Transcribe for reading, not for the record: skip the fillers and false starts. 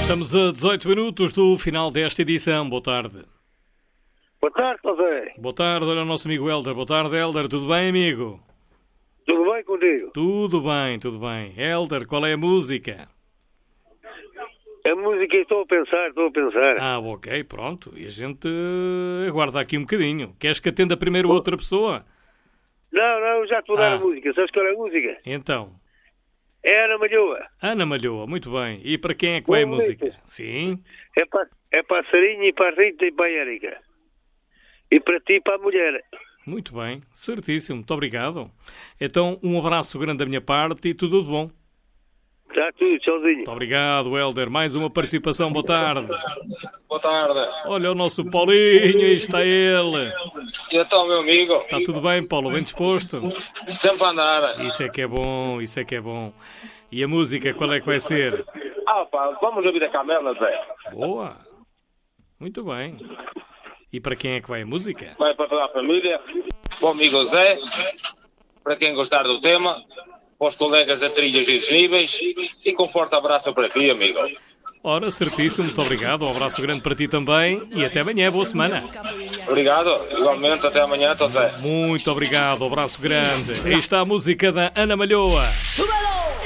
Estamos a 18 minutos do final desta edição. Boa tarde. Boa tarde, José. Boa tarde, olha o nosso amigo Hélder. Boa tarde, Hélder. Tudo bem, amigo? Tudo bem contigo? Tudo bem, tudo bem. Hélder, qual é a música? A música estou a pensar. Ah, ok, pronto. E a gente aguarda aqui um bocadinho. Queres que atenda primeiro outra pessoa? Não, já te vou dar a música. Sabes qual é a música? Então. É Ana Malhoa. Ana Malhoa, muito bem. E para quem é que vai a música? Sim. É para a Sarinha e para a Rita e para a Érica. E para ti e para a mulher. Muito bem, certíssimo. Muito obrigado. Então, um abraço grande da minha parte e tudo de bom. Está tudo, tchauzinho. Muito obrigado, Hélder. Mais uma participação. Boa tarde. Boa tarde. Olha o nosso Paulinho, aí está ele. E então, meu amigo? Está tudo bem, Paulo? Bem disposto? Sempre a andar. Isso é que é bom, isso é que é bom. E a música, qual é que vai ser? Pá, vamos ouvir a Camela, Zé. Boa. Muito bem. E para quem é que vai a música? Vai para toda a família. Para o amigo Zé. Para quem gostar do tema. Para os colegas da Trilhas e Desníveis. E com forte abraço para ti, amigo. Ora, certíssimo. Muito obrigado. Um abraço grande para ti também. E até amanhã. Boa semana. Obrigado. Igualmente, até amanhã, Zé. Muito obrigado. Um abraço grande. Aí está a música da Ana Malhoa.